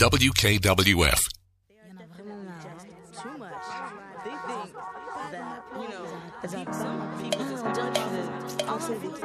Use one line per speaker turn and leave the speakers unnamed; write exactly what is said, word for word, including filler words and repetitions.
W K W F.
Too much. They think that, you know, some people just have